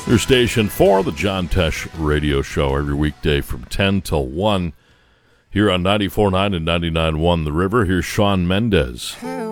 Your station for the John Tesh Radio Show every weekday from 10 till 1 here on 94.9 and 99.1 The River. Here's Shawn Mendes.